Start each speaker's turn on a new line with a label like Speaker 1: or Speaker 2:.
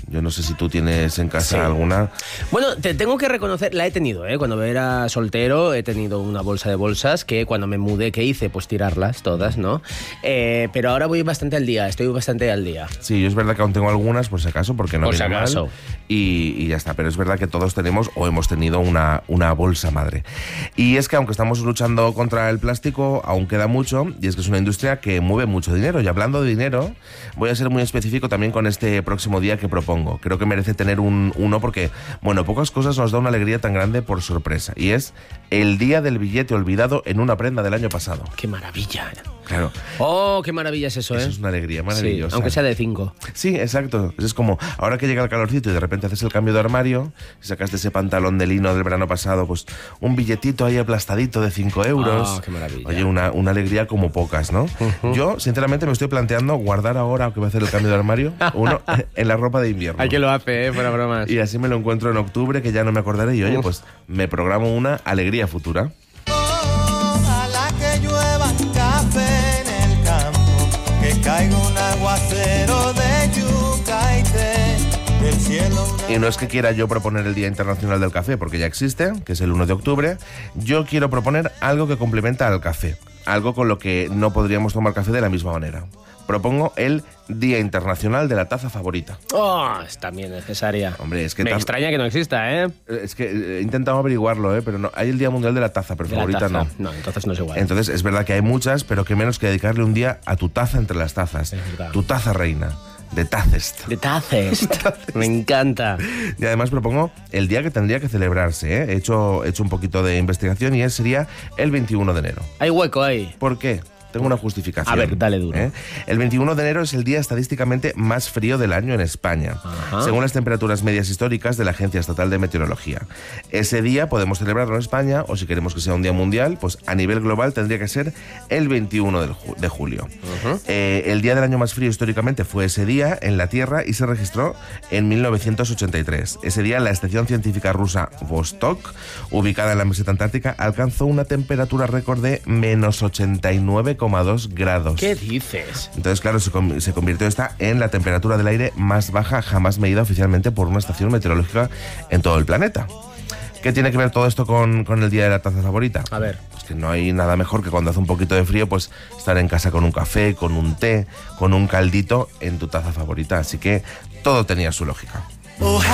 Speaker 1: Yo no sé si tú tienes en casa alguna.
Speaker 2: Bueno, te tengo que reconocer, la he tenido, ¿eh? Cuando era soltero he tenido una bolsa de bolsas que cuando me mudé, ¿qué hice? Pues tirarlas todas, ¿no? Pero ahora voy bastante al día, estoy bastante al día.
Speaker 1: Sí, yo es verdad que aún tengo algunas, por si acaso, porque no viene mal, y ya está. Pero es verdad que todos tenemos o hemos tenido una bolsa madre. Y es que aunque estamos luchando contra el plástico, aún queda mucho, y es que es una industria que mueve mucho dinero. Y hablando de dinero, voy a ser muy específico también con este próximo día que propongo. Creo que merece tener uno porque, bueno, pocas cosas nos da una alegría tan grande por sorpresa. Y es el día del billete olvidado en una prenda del año pasado.
Speaker 2: ¡Qué maravilla!
Speaker 1: Claro.
Speaker 2: ¡Oh, qué maravilla es eso,
Speaker 1: Eso es una alegría maravillosa.
Speaker 2: Sí, aunque sea de 5.
Speaker 1: Sí, exacto. Es como, ahora que llega el calorcito y de repente haces el cambio de armario, sacaste ese pantalón de lino del verano pasado, pues un billetito ahí aplastadito de 5 euros.
Speaker 2: ¡Oh, qué maravilla!
Speaker 1: Oye, una alegría como pocas, ¿no? Yo, sinceramente, me estoy planteando guardar ahora, que voy a hacer el cambio de armario, uno en la ropa de invierno.
Speaker 2: Hay que lo hace, fuera bromas.
Speaker 1: Y así me lo encuentro en octubre, que ya no me acordaré, y oye, pues me programo una alegría futura.
Speaker 3: Ojalá que llueva café en el campo, que caiga un aguacero de yuca y té, del cielo.
Speaker 1: Y no es que quiera yo proponer el Día Internacional del Café, porque ya existe, que es el 1 de octubre. Yo quiero proponer algo que complementa al café, algo con lo que no podríamos tomar café de la misma manera. Propongo el Día Internacional de la Taza Favorita.
Speaker 2: ¡Oh! Es también necesaria.
Speaker 1: Hombre, es que
Speaker 2: me extraña que no exista, ¿eh?
Speaker 1: Es que he intentado averiguarlo, pero no. Hay el Día Mundial de la Taza, pero favorita no.
Speaker 2: No, entonces no es igual.
Speaker 1: Entonces es verdad que hay muchas, pero que menos que dedicarle un día a tu taza entre las tazas.
Speaker 2: Es verdad.
Speaker 1: Tu taza reina. De Tazest.
Speaker 2: De Tazest. Me encanta.
Speaker 1: Y además propongo el día que tendría que celebrarse, ¿eh? He hecho un poquito de investigación y sería el 21 de enero.
Speaker 2: Hay hueco ahí.
Speaker 1: ¿Por qué? Tengo una justificación.
Speaker 2: A ver, dale duro.
Speaker 1: El 21 de enero es el día estadísticamente más frío del año en España, según las temperaturas medias históricas de la Agencia Estatal de Meteorología. Ese día podemos celebrarlo en España, o si queremos que sea un día mundial, pues a nivel global tendría que ser el 21 de julio. El día del año más frío históricamente fue ese día en la Tierra y se registró en 1983. Ese día la estación científica rusa Vostok, ubicada en la meseta antártica, alcanzó una temperatura récord de menos 89,2 grados.
Speaker 2: ¿Qué dices?
Speaker 1: Entonces, claro, se convirtió esta en la temperatura del aire más baja jamás medida oficialmente por una estación meteorológica en todo el planeta. ¿Qué tiene que ver todo esto con el Día de la Taza Favorita?
Speaker 2: A ver.
Speaker 1: Pues que no hay nada mejor que cuando hace un poquito de frío, pues estar en casa con un café, con un té, con un caldito en tu taza favorita. Así que todo tenía su lógica.